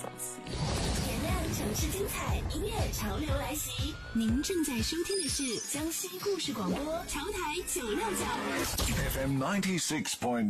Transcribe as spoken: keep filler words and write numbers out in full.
点亮城市精彩，音乐潮流来袭。您正在收听的是江西故事广播，潮台九六角 F M ninety six point